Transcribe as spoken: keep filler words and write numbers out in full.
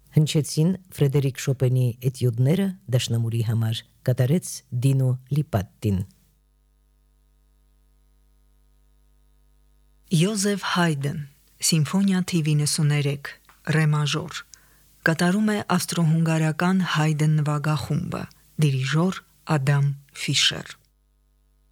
Հնչեցին Ֆրեդերիկ Շոպենի էտյուդները դաշնամուրի համար, կատարեց Դինո Լիպատտին։ Յոզեֆ Հայդեն, Սիմֆոնիա թիվ նվեցանուերեք, ռե մաժոր, կատարում է ավստրո-հունգարական Հայդեն նվագախումբը, դիրիժոր Ադամ Ֆիշեր։